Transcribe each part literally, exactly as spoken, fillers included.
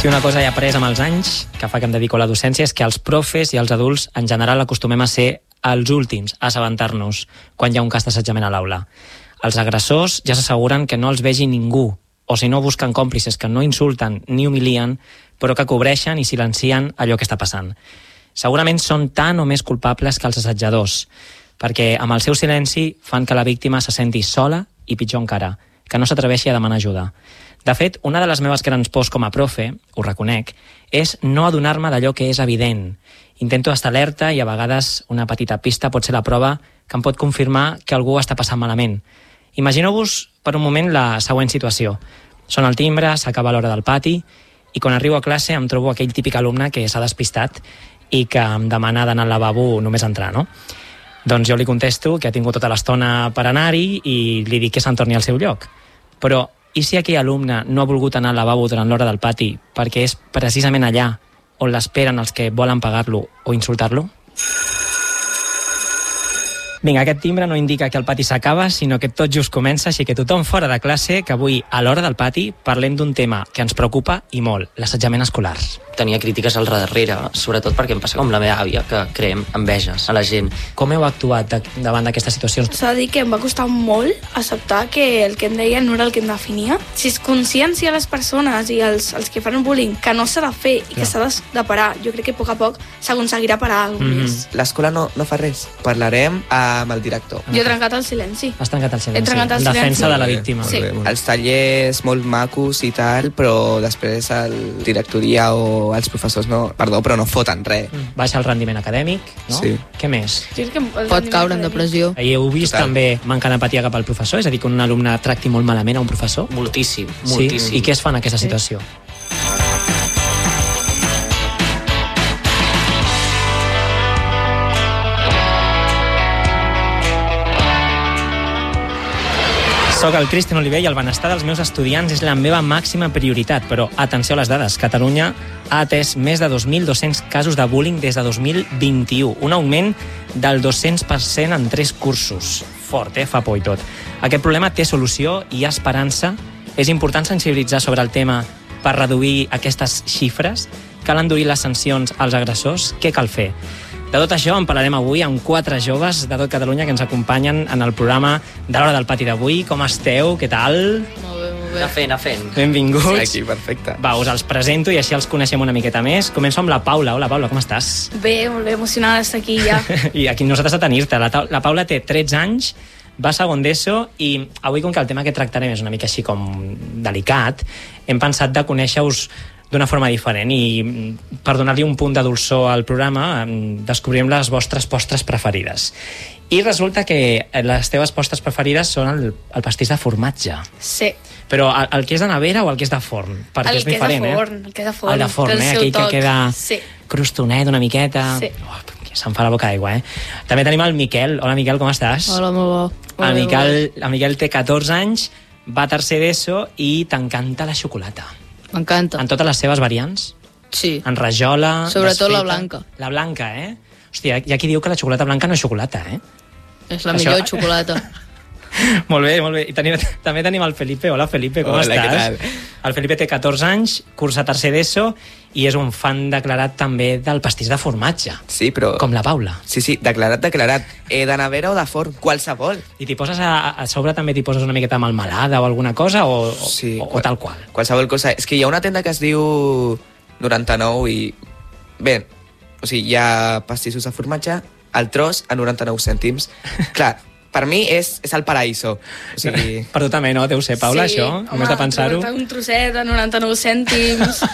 Si una cosa he après amb els anys, que fa que em dedico a la docència, és que els profes i els adults en general acostumem a ser els últims a assabentar-nos quan hi ha un cas d'assetjament a l'aula. Els agressors ja s'asseguren que no els vegi ningú, o si no busquen còmplices que no insulten ni humilien, però que cobreixen i silencien allò que està passant. Segurament són tan o més culpables que els assetjadors, perquè amb el seu silenci fan que la víctima se senti sola i pitjor encara, que no s'atreveixi a demanar ajuda. De fet, una de les meves grans pors com a profe, ho reconec, és no adonar-me d'allò que és evident. Intento estar alerta i a vegades una petita pista pot ser la prova que em pot confirmar que algú està passant malament. Imagineu-vos per un moment la següent situació. Sona el timbre, s'acaba l'hora del pati i quan arribo a classe em trobo aquell típic alumne que s'ha despistat i que em demana d'anar al lavabo només entrar, no? Doncs jo li contesto que ha tingut tota l'estona per anar-hi i li dic que se'n torni al seu lloc. Però i si aquell alumne no ha volgut anar al lavabo durant l'hora del pati perquè és precisament allà on l'esperen els que volen pagar-lo o insultar-lo? Vinga, aquest timbre no indica que el pati s'acaba, sinó que tot just comença, així que tothom fora de classe, que avui, a l'hora del pati, parlem d'un tema que ens preocupa i molt, l'assetjament escolar. Tenia crítiques al darrere, sobretot perquè em passa com la meva àvia, que creem enveges a la gent. Com heu actuat de, davant d'aquestes situacions? S'ha de dir que em va costar molt acceptar que el que em deien no era el que em definia. Si es consciència a les persones i els, els que fan bullying que no s'ha de fer i que s'ha de parar, jo crec que a poc a poc s'aconseguirà parar alguna cosa més. Mm-hmm. L'escola no, no fa res. Parlarem amb el director. Jo he trencat el silenci. Has trencat el silenci. He trencat el en defensa silenci. de la víctima. Sí. Els tallers molt macos i tal, però després el directoria o els professors no, perdó, però no foten res. Mm. Baixa el rendiment acadèmic, no? Sí. Què més? Pot caure en depressió. I heu vist Total. també manca d'empatia cap al professor? És a dir, que un alumne tracti molt malament a un professor? Moltíssim, Sí? moltíssim. I què es fa en aquesta situació? Soc el Cristian Oliver i el benestar dels meus estudiants és la meva màxima prioritat, però atenció a les dades. Catalunya ha atès més de dos mil dos-cents casos de bullying des de dos mil vint-i-u, un augment del dos-cents per cent en tres cursos. Fort, eh? Fa por i tot. Aquest problema té solució i hi ha esperança. És important sensibilitzar sobre el tema per reduir aquestes xifres. Cal endurir les sancions als agressors. Què cal fer? De tot això en parlarem avui amb quatre joves de tot Catalunya que ens acompanyen en el programa de l'Hora del Pati d'avui. Com esteu? Què tal? Molt bé, molt bé. Anar fent, anar fent. Benvinguts. Aquí, perfecte. Va, us els presento i així els coneixem una miqueta més. Començo amb la Paula. Hola, Paula, com estàs? Bé, molt bé, emocionada d'estar aquí ja. I aquí nosaltres de tenir-te. La, Ta- la Paula té tretze anys, va a segon d'ESO i avui, com que el tema que tractarem és una mica així com delicat, hem pensat de conèixer-us d'una forma diferent i per donar-li un punt de dolçor al programa descobrim les vostres postres preferides. I resulta que les teves postres preferides són el, el pastís de formatge. Sí. Però el, el que és de nevera o el que és de forn? Perquè El és que és de diferent, forn, eh? el que és de forn. El de forn, Té el eh? seu Aquell que toc. queda Sí. crostonet una miqueta. Sí. Oh, se'm fa la boca d'aigua, eh? També tenim el Miquel. Hola, Miquel, com estàs? Hola, molt bo. El Molt bé, Miquel, molt bé. el Miquel té catorze anys, va a tercer d'ESO i t'encanta la xocolata. M'encanta. En totes les seves variants? Sí. En rajola... Sobretot la desfeta. blanca. La blanca, eh? Hòstia, hi ha qui diu que la xocolata blanca no és xocolata, eh? És la Això- millor xocolata. Molt bé, molt bé. I tenim, també tenim el Felipe. Hola, Felipe, com Hola, estàs? què tal? El Felipe té catorze anys, cursa tercer d'ESO i és un fan declarat també del pastís de formatge, Sí, però... com la Paula. Sí, sí, declarat, declarat. Eh, de nevera o de forn, qualsevol. I t'hi poses a, a sobre també t'hi poses una miqueta melmelada o alguna cosa o, o, Sí, o, o tal qual? Qualsevol cosa. És que hi ha una tenda que es diu noranta-nou i... Bé, o sigui, hi ha pastissos de formatge, el tros a noranta-nou cèntims. Clar, per mi és, és el paraíso. O sigui... Per tu també, no? Deu ser, Paula, sí, això? home, Només de pensar-ho. Un trosset de noranta-nou cèntims.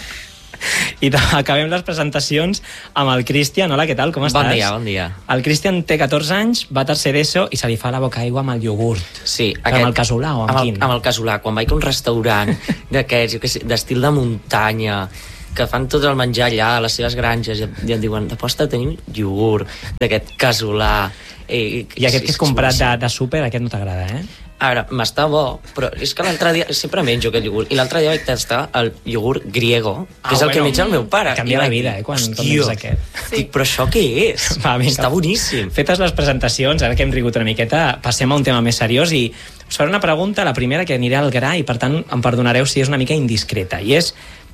I acabem les presentacions amb el Cristian. Hola, què tal? Com estàs? Bon dia, bon dia. El Cristian té catorze anys, va a tercer d'ESO i se li fa la boca aigua amb el iogurt. Sí, Amb el casolà o amb, amb el, quin? amb el casolà. Quan vaig a un restaurant d'aquests, jo què sé, d'estil de muntanya, que fan tot el menjar allà a les seves granges i, i em diuen, de postre tenim iogurt, d'aquest casolà. Eh, I aquest que és comprat de, de súper, aquest no t'agrada, eh? A veure, m'està bo, però és que l'altre dia sempre menjo aquest iogurt, i l'altre dia vaig tastar el iogurt griego, que Ah, és el que bueno, menja el meu pare. canvia I la vaig vida, dir, eh, quan hòstia, menges aquest. Sí. Dic, però això què és? Va, vinga. Està boníssim. Fetes les presentacions, ara que hem rigut una miqueta, passem a un tema més seriós i us faré una pregunta, la primera que aniré al gra i per tant em perdonareu si és una mica indiscreta, i és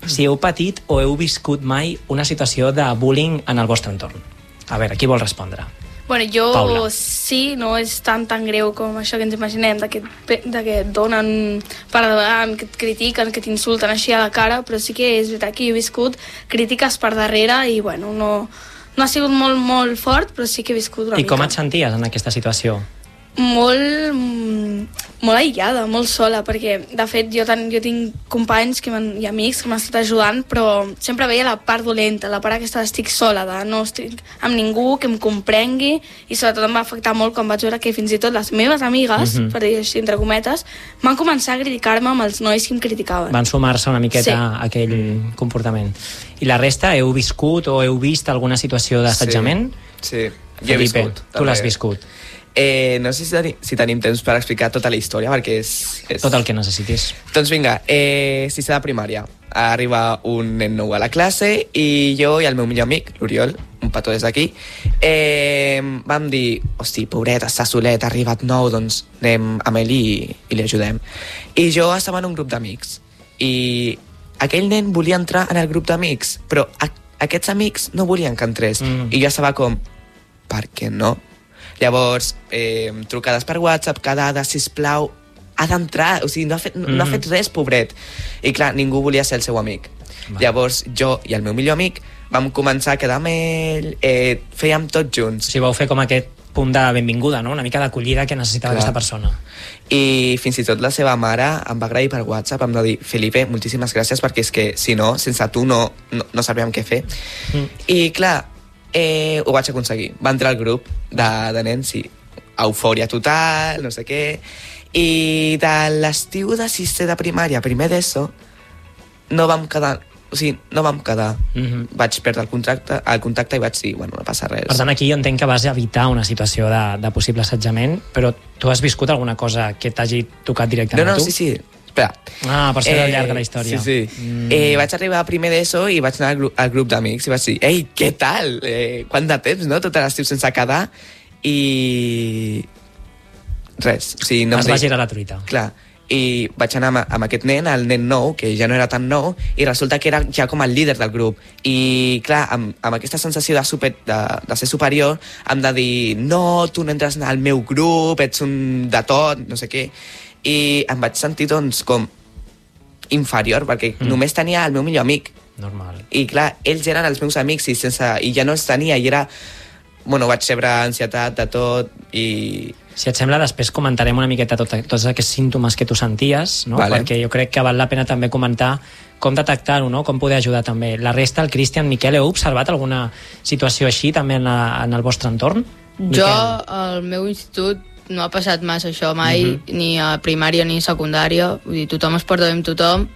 si heu patit o heu viscut mai una situació de bullying en el vostre entorn. A veure, qui vol respondre? Bueno, jo Paula. sí, no és tan tan greu com això que ens imaginem, de que, de que et donen per davant, que et critiquen, que t'insulten així a la cara, però sí que és veritat que he viscut crítiques per darrere i bueno, no, no ha sigut molt, molt fort, però sí que he viscut una I mica. com et senties en aquesta situació? Molt, mm, molt aïllada, molt sola, perquè de fet jo, ten, jo tinc companys que i amics que m'han estat ajudant, però sempre veia la part dolenta, la part aquesta d'estic sola, de no estic amb ningú que em comprengui, i sobretot em va afectar molt quan vaig veure que fins i tot les meves amigues, Mhm. per dir així entre cometes, van començar a criticar-me amb els nois que em criticaven. Van sumar-se una miqueta Sí. a aquell comportament. I la resta, heu viscut o heu vist alguna situació d'assetjament? Sí, jo he Felipe, viscut. tu l'has també. viscut. Eh, no sé si, teni, si tenim temps per explicar tota la història, perquè és... és... Tot el que necessitis. Doncs vinga, eh, sisè de primària. Arriba un nen nou a la classe i jo i el meu millor amic, l'Oriol, un petó des d'aquí, eh, vam dir, hosti, pobret, està solet, ha arribat nou, doncs anem amb ell i, i li ajudem. I jo estava en un grup d'amics i aquell nen volia entrar en el grup d'amics, però a, aquests amics no volien que entrés. Mm. I jo estava com, per què no? Llavors, eh, trucades per WhatsApp, quedades, sisplau, ha d'entrar, o sigui, no ha, fet, no, no ha Mhm. fet res, pobret. I clar, ningú volia ser el seu amic. Vale. Llavors, jo i el meu millor amic vam començar a quedar amb ell, eh, fèiem tots O junts. sigui, vau fer com aquest punt de benvinguda, no? Una mica d'acollida que necessitava Clar. aquesta persona. I fins i tot la seva mare em va agrair per WhatsApp, em va dir, Felipe, moltíssimes gràcies, perquè és que, si no, sense tu no, no, no sabíem què fer. Mm. I clar, eh, ho vaig aconseguir. Va entrar al grup de, de nens i eufòria total, no sé què. I de l'estiu de sisè de primària, primer d'ESO, no vam quedar... O sigui, no vam quedar. Mhm. Vaig perdre el contacte, el contacte i vaig dir, bueno, no passa res. Per tant, aquí jo entenc que vas evitar una situació de, de possible assetjament, però tu has viscut alguna cosa que t'hagi tocat no, directament no, a tu? sí, sí. Espera. Ah, per ser eh, llarga la història. Sí, sí. Mm. Eh, vaig arribar a primer d'ESO i vaig anar al, gru al grup d'amics i vaig dir, ei, què tal? Eh, quant de temps, no? Tot l'estiu sense quedar. I... res. O sigui, no Es em va deia- girar la truita. Clar. I vaig anar amb, amb aquest nen, el nen nou, que ja no era tan nou, i resulta que era ja com el líder del grup. I, clar, amb, amb aquesta sensació de, super, de, de ser superior, em de dir, no, tu no entres al meu grup, ets un de tot, no sé què. I em vaig sentir, doncs, com inferior, perquè Mm. mm. només tenia el meu millor amic. Normal. I, clar, ells eren els meus amics i, sense, i ja no els tenia, i era... Bueno, vaig rebre ansietat de tot i... Si et sembla, després comentarem una miqueta tot, tots aquests símptomes que tu senties, no? Vale. Perquè jo crec que val la pena també comentar com detectar-ho, no? Com poder ajudar també. La resta, el Cristian, Miquel, heu observat alguna situació així també en, la, en el vostre entorn? Jo, al meu institut, no ha passat massa això mai, Mhm. ni a primària ni a secundària. Vull dir, tothom es porta bé amb tothom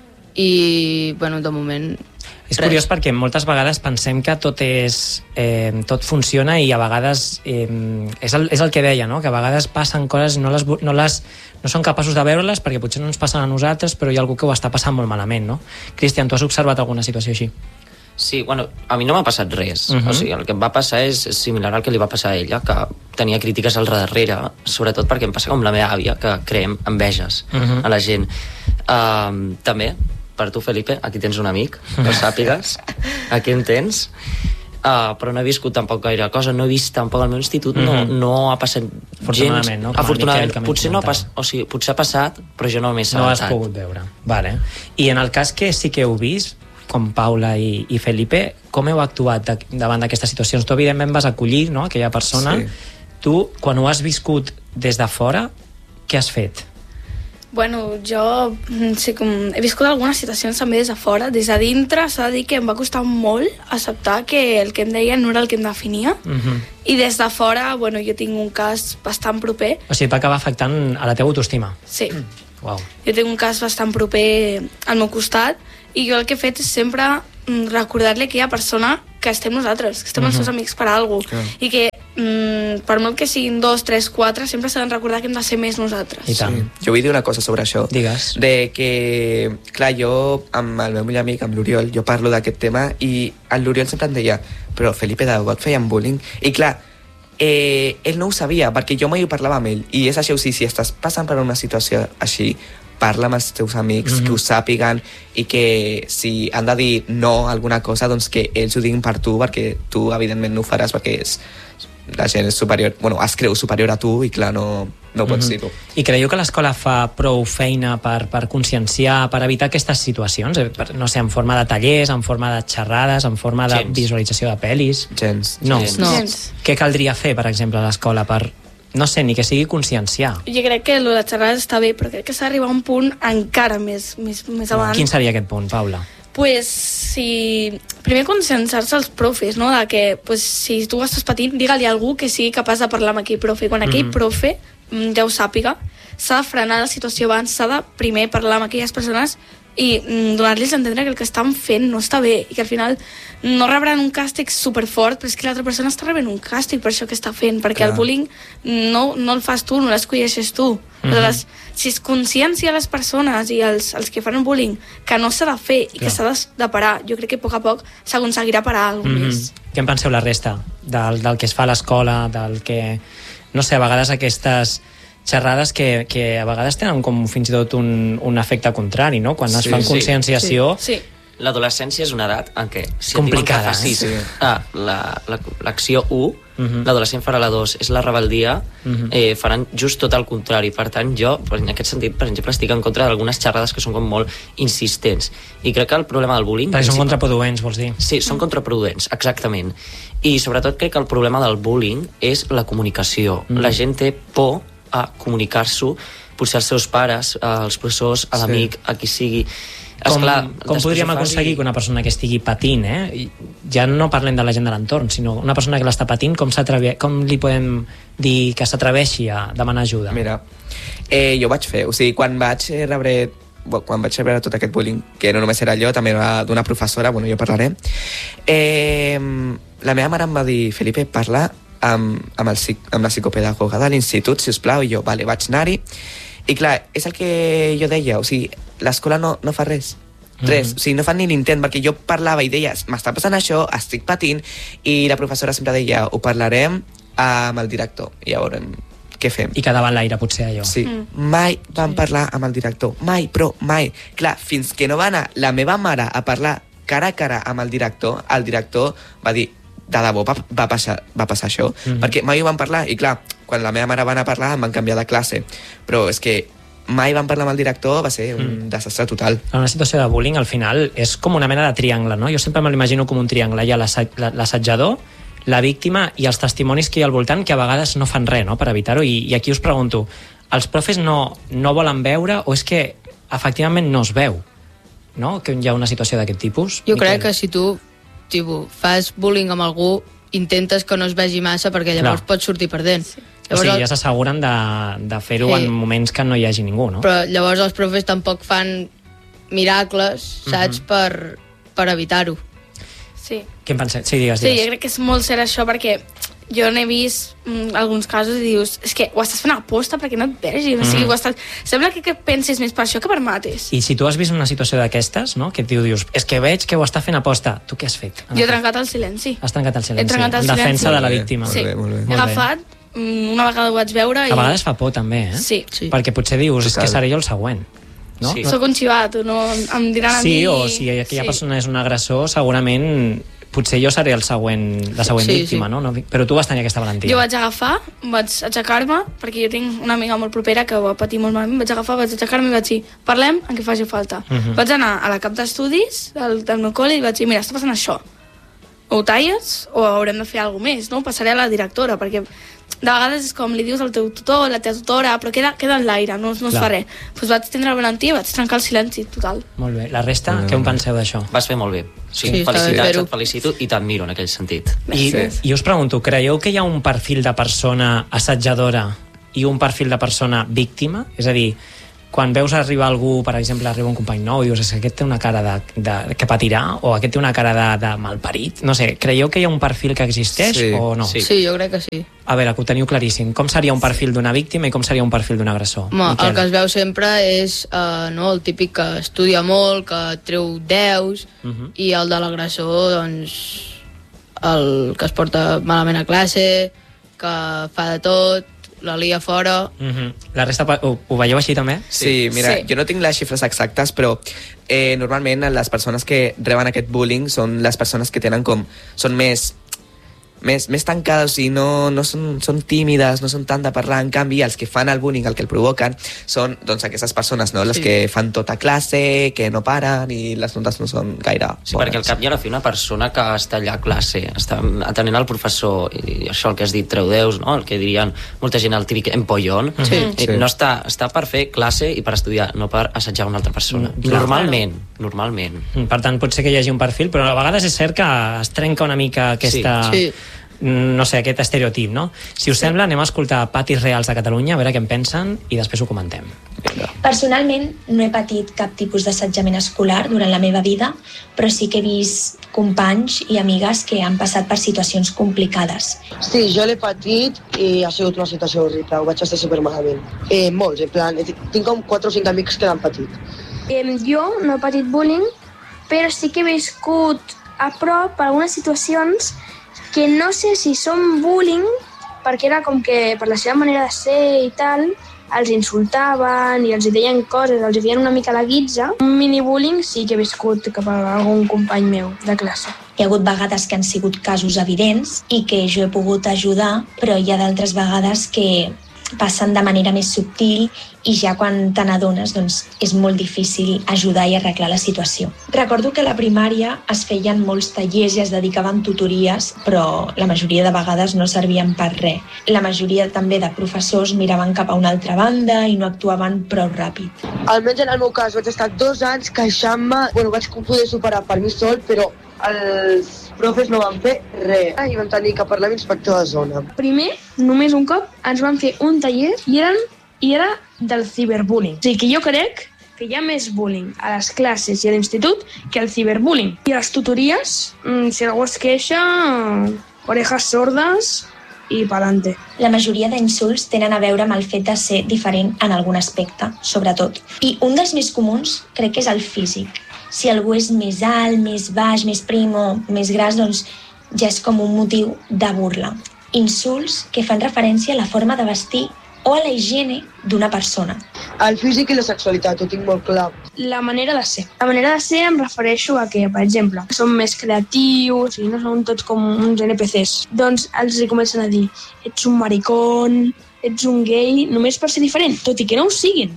i, bueno, de moment... És res. curiós perquè moltes vegades pensem que tot és eh, tot funciona i a vegades eh, és, el, és el que deia, no? Que a vegades passen coses i no, les, no, les, no són capaços de veure-les perquè potser no ens passen a nosaltres, però hi ha algú que ho està passant molt malament, no? Cristian, tu has observat alguna situació així? Sí, bueno, a mi no m'ha passat res. Uh Mhm. -huh. O sigui, el que em va passar és similar al que li va passar a ella, que tenia crítiques al darrere, sobretot perquè em passa com la meva àvia, que creem enveges uh Mhm. -huh. a la gent. Uh, també, per tu, Felipe, aquí tens un amic, que ho sàpigues. Aquí en tens. Uh, però no he viscut tampoc gaire cosa, no he vist tampoc al meu institut, uh -huh. no, no ha passat Afortunadament, gens. no? Com el Afortunadament, Miquel, que potser no ha pas, comentava. o sigui, potser ha passat, però jo no m'he No has assabentat. pogut veure. Vale. I en el cas que sí que heu vist, com Paula i, i Felipe, com heu actuat de, davant d'aquestes situacions? Tu, evidentment, vas acollir, no?, aquella persona. Sí. Tu, quan ho has viscut des de fora, què has fet? Bueno, jo mm, sí, com, he viscut algunes situacions també des de fora. Des de dintre s'ha de dir que em va costar molt acceptar que el que em deien no era el que em definia. Mhm. I des de fora, bueno, jo tinc un cas bastant proper. O sigui, et va acabar afectant a la teva autoestima. Sí, Uau. jo tinc un cas bastant proper al meu costat i jo el que he fet és sempre mm, recordar-li a aquella persona que estem nosaltres, que estem els seus amics per alguna cosa. I que mm, per molt que siguin dos, tres, quatre, sempre s'ha de recordar que hem de ser més nosaltres. I tant. Sí. Jo vull dir una cosa sobre això. Digues. De que, clar, jo amb el meu millor amic, amb l'Oriol, jo parlo d'aquest tema i l'Oriol sempre em deia, però Felipe, de debò et feien bullying? I clar, eh, ell no ho sabia, perquè jo mai ho parlava amb ell. I és això, o sigui, si estàs passant per una situació així, parla amb els teus amics, Mhm. que ho sàpiguen, i que si han de dir no a alguna cosa, doncs que ells ho diguin per tu, perquè tu evidentment no ho faràs perquè és, la gent és superior, bueno, es creu superior a tu i clar, no, no ho pots dir tu. I creieu que l'escola fa prou feina per, per conscienciar, per evitar aquestes situacions? Eh, per, no sé, en forma de tallers, en forma de xerrades, en forma de Gens. visualització de pel·lis? Gens. No. Gens. No. Gens. Què caldria fer, per exemple, a l'escola per, no sé, ni que sigui conscienciar? Jo crec que lo de xerrades està bé, però crec que s'ha d'arribar a un punt encara més, més, més avant. Quin seria aquest punt, Paula? Pues, si... Primer conscienciar-se els profes, no? De que, pues, si tu estàs patint, digue-li a algú que sigui capaç de parlar amb aquell profe. Quan aquell Mhm. profe mm, ja ho sàpiga, s'ha de frenar la situació abans, s'ha de primer parlar amb aquelles persones i mm, donar-los a entendre que el que estan fent no està bé i que al final no rebran un càstig superfort, però és que l'altra persona està rebent un càstig per això que està fent, perquè Clar. el bullying no, no el fas tu, no l'escolleixes tu. Mhm. Aleshores, si es consciencia a les persones i els, els que fan el bullying que no s'ha de fer i que Clar. s'ha de, de parar, jo crec que a poc a poc s'aconseguirà parar alguna Mhm. més. Què en penseu la resta? Del, del que es fa a l'escola, del que... No sé, a vegades aquestes xerrades que, que a vegades tenen com fins i tot un, un efecte contrari, no? Quan es Sí, fan sí. conscienciació... Sí. L'adolescència és una edat en què si Complicada, et diuen que facis eh? Sí. ah, la- la- l'acció u, Mhm. l'adolescent farà la dos, és la rebeldia, Mhm. eh, faran just tot el contrari. Per tant, jo, en aquest sentit, per exemple, estic en contra d'algunes xerrades que són com molt insistents. I crec que el problema del bullying... Perquè són principal- contraproduents, vols dir? Sí, són contraproduents, exactament. I sobretot crec que el problema del bullying és la comunicació. Mm. La gent té por a comunicar-s'ho, potser als seus pares, als professors, a l'amic, a qui sigui. Com, Esclar, com després podríem ho fas aconseguir i- que una persona que estigui patint, eh? i ja no parlem de la gent de l'entorn, sinó una persona que l'està patint, com, s'atreve- com li podem dir que s'atreveixi a demanar ajuda? Mira, eh, jo ho vaig fer, o sigui, quan vaig eh, rebre bo, quan vaig rebre tot aquest bullying, que no només era jo, també era d'una professora, bueno, jo parlaré, eh, la meva mare em va dir, Felipe, parla amb, amb, el, psic- amb la psicopedagoga de l'institut, si us plau, i jo, vale, vaig anar-hi, i clar, és el que jo deia, o sigui, l'escola no, no fa res, res, Mhm. o sigui, no fan ni l'intent, perquè jo parlava i deia, m'està passant això, estic patint, i la professora sempre deia, ho parlarem amb el director, i llavors, què fem? I quedava en l'aire, potser, allò. Sí, Mm. mai vam parlar amb el director, mai, però mai. Clar, fins que no va anar la meva mare a parlar cara a cara amb el director, el director va dir, de debò va, va, passar, va passar això, Mhm. perquè mai ho van parlar, i clar, quan la meva mare va anar a parlar em van canviar de classe, però és que mai van parlar amb el director, va ser un Mm. desastre total. En una situació de bullying, al final, és com una mena de triangle, no? Jo sempre me l'imagino com un triangle. Hi ha l'assa- la- l'assetjador, la víctima i els testimonis que hi ha al voltant, que a vegades no fan res, no?, per evitar-ho. I, I aquí us pregunto, els profes no, no volen veure o és que efectivament no es veu, no?, que hi ha una situació d'aquest tipus? Jo Miquel? crec que si tu tipus, fas bullying amb algú, intentes que no es vegi massa perquè llavors Clar. pots sortir perdent. O Llavors, sigui, ja s'asseguren de, de fer-ho Sí. en moments que no hi hagi ningú, no? Però llavors els profes tampoc fan miracles, saps, Mhm. per, per evitar-ho. Sí. Què en penseu? Sí, digues, Sí, jo digues. crec que és molt cert això, perquè jo n'he vist mm, alguns casos i dius, és que ho estàs fent a posta perquè no et vegin, mm. o sigui, Mhm. ho estàs... Sembla que, que pensis més per això que per mates. I si tu has vist una situació d'aquestes, no?, que tu dius, és que veig que ho està fent a posta, tu què has fet? Jo he trencat el silenci. Has trencat el silenci. He trencat el en defensa silenci. de la Molt bé, víctima. molt Sí. bé, molt bé. He Molt bé. agafat, mm, una vegada ho vaig veure i... A vegades fa por, també, eh? Sí. Sí. Perquè potser dius, és Total. que seré jo el següent. No? Sí. No? Soc un xivat, no? Em diran a mi... Sí, o si aquella Sí. persona és un agressor, segurament potser jo seré el següent, la següent Sí, víctima, sí. no? no? Però tu vas tenir aquesta valentia. Jo vaig agafar, vaig aixecar-me, perquè jo tinc una amiga molt propera que va patir molt malament, vaig agafar, vaig aixecar-me i vaig dir, parlem en què faci falta. Mhm. Vaig anar a la cap d'estudis del, del meu col·le i vaig dir, mira, està passant això. O ho talles o haurem de fer alguna més, no? Passaré a la directora, perquè de vegades és com li dius al teu tutor, la teva tutora, però queda, queda en l'aire, no, no es Clar. fa res. Doncs vaig tindre la valentia, vaig trencar el silenci total. Molt bé. La resta, Molt bé, què en molt bé. penseu d'això? Vas fer molt bé. Sí, Sí, està bé felicitats, fer-ho. et felicito i t'admiro en aquell sentit. I, Gràcies. I us pregunto, creieu que hi ha un perfil de persona assetjadora i un perfil de persona víctima? És a dir, quan veus arribar algú, per exemple, arriba un company nou i dius, és que aquest té una cara de, de, que patirà o aquest té una cara de, de malparit? No sé, creieu que hi ha un perfil que existeix Sí, o no? sí. Sí, jo crec que sí. A veure, que ho teniu claríssim. Com seria un perfil d'una víctima i com seria un perfil d'un agressor? Home, Miquel? el que es veu sempre és uh, no, el típic que estudia molt, que treu deus, Mhm. i el de l'agressor, doncs, el que es porta malament a classe, que fa de tot, la lia fora... Mm-hmm. La resta ho, ho veieu així també? Sí, mira, Sí. jo no tinc les xifres exactes, però eh, normalment les persones que reben aquest bullying són les persones que tenen com... són més... més, més tancades, o sigui, no, no són, són tímides, no són tant de parlar. En canvi, els que fan el bullying, el que el provoquen, són doncs, aquestes persones, no? Les Sí. que fan tota classe, que no paren i les notes no són gaire Sí, bones. perquè al cap i a la fi una persona que està allà a classe, està atenent al professor, i això el que has dit, treu deus, no? El que dirien molta gent, el típic empollón, Sí. eh, Sí. no està, està per fer classe i per estudiar, no per assetjar una altra persona. Mm, clar. Normalment, normalment. Per tant, pot ser que hi hagi un perfil, però a vegades és cert que es trenca una mica aquesta... Sí. Sí. no sé, aquest estereotip, no? Si us sí. sembla, anem a escoltar patis reals de Catalunya, a veure què en pensen, i després ho comentem. Personalment, no he patit cap tipus d'assetjament escolar durant la meva vida, però sí que he vist companys i amigues que han passat per situacions complicades. Sí, jo l'he patit i ha sigut una situació horrible, ho vaig estar supermalament. Eh, molts, en plan, tinc com quatre o cinc amics que l'han patit. Eh, jo no he patit bullying, però sí que he viscut a prop algunes situacions que no sé si són bullying, perquè era com que per la seva manera de ser i tal, els insultaven i els hi deien coses, els hi feien una mica la guitza. Un mini-bullying sí que he viscut cap a algun company meu de classe. Hi ha hagut vegades que han sigut casos evidents i que jo he pogut ajudar, però hi ha d'altres vegades que passen de manera més subtil i ja quan te n'adones doncs, és molt difícil ajudar i arreglar la situació. Recordo que a la primària es feien molts tallers i es dedicaven tutories, però la majoria de vegades no servien per res. La majoria també de professors miraven cap a una altra banda i no actuaven prou ràpid. Almenys en el meu cas vaig estar dos anys queixant-me, bueno, vaig poder superar per mi sol, però els profes no van fer res i vam tenir que parlar amb l'inspector de zona. Primer, només un cop, ens van fer un taller i, eren, i era del ciberbullying. O sigui que jo crec que hi ha més bullying a les classes i a l'institut que el ciberbullying. I a les tutories, si algú es queixa, orejas sordes i pa'lante. La majoria d'insults tenen a veure amb el fet de ser diferent en algun aspecte, sobretot. I un dels més comuns crec que és el físic. Si algú és més alt, més baix, més prim o més gras, doncs ja és com un motiu de burla. Insults que fan referència a la forma de vestir o a la higiene d'una persona. El físic i la sexualitat, ho tinc molt clar. La manera de ser. La manera de ser em refereixo a que, per exemple, són més creatius i no són tots com uns N P Cs. Doncs els hi comencen a dir ets un maricón, ets un gay, només per ser diferent, tot i que no ho siguin.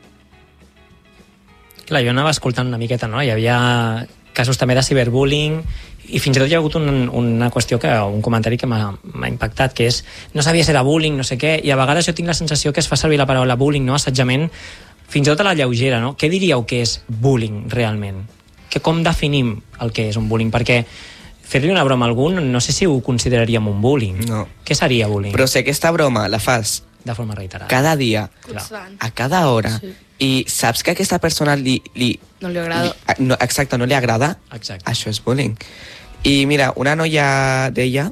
Clar, jo anava escoltant una miqueta, no? Hi havia casos també de ciberbullying i fins i tot hi ha hagut un, una qüestió, que un comentari que m'ha impactat, que és no sabia si era bullying, no sé què, i a vegades jo tinc la sensació que es fa servir la paraula bullying, no? Assetjament, fins i tot a la lleugera, no? Què diríeu que és bullying realment? Que com definim el que és un bullying? Perquè fer-li una broma a algú no sé si ho consideraríem un bullying. No. Què seria bullying? Però si aquesta broma la fas de forma reiterada. cada dia, Constant. a cada hora, Sí. i saps que a aquesta persona li, li, No li agrada. li no, exacte, no li agrada, Exacte. això és bullying. I mira, una noia deia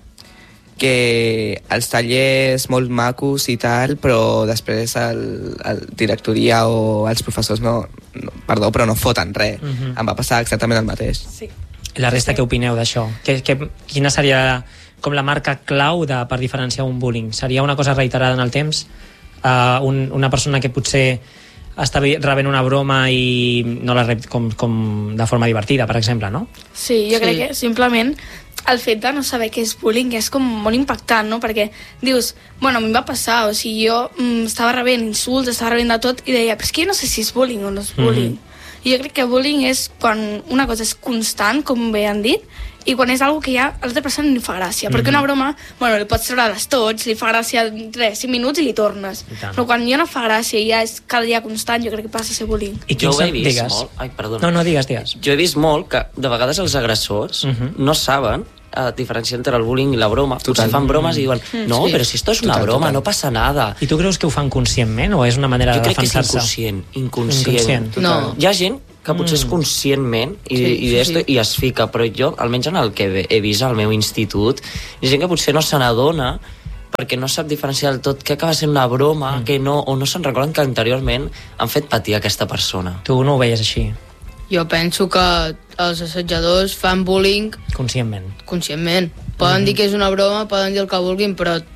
que els tallers molt macos i tal, però després el, el directoria o els professors no, no perdó, però no foten res. Mhm. Em va passar exactament el mateix. Sí. La resta, què opineu d'això? Que, que, quina seria com la marca clau de, per diferenciar un bullying? Seria una cosa reiterada en el temps? Uh, un, una persona que potser està rebent una broma i no la rep com, com de forma divertida, per exemple, no? Sí, jo Sí. crec que simplement el fet de no saber què és bullying és com molt impactant, no? Perquè dius, bueno, a mi em va passar, o sigui, jo mm, estava rebent insults, estava rebent de tot, i deia, però és que jo no sé si és bullying o no és bullying. Mm-hmm. I jo crec que bullying és quan una cosa és constant, com bé han dit, i quan és algo que ja a l'altra persona li fa gràcia. Mm-hmm. Perquè una broma, bueno, li pots treure les tots, li fa gràcia res, cinc minuts i li tornes. I tant. Però quan ja no fa gràcia i ja és cada dia constant, jo crec que passa a ser bullying. I Jo quins ho he són- vist digues. molt. Ai, perdona. No, no, digues, digues. Jo he vist molt que de vegades els agressors Mhm. no saben a diferenciar entre el bullying i la broma. Total. Potser fan bromes i diuen, no, Sí. però si esto es una Total, broma, total. no passa nada. I tu creus que ho fan conscientment o és una manera Jo de crec que és defensar-se? inconscient, inconscient. Inconscient. No. Hi ha gent que potser és Mm. conscientment i, Sí, i, sí, d'esto, sí. i es fica, però jo, almenys en el que he vist al meu institut, hi ha gent que potser no se n'adona perquè no sap diferenciar del tot què acaba sent una broma, Mm. que no, o no se'n recorden que anteriorment han fet patir aquesta persona. Tu no ho veies així, Jo penso que els assetjadors fan bullying conscientment. conscientment. Poden Mhm. dir que és una broma, poden dir el que vulguin, però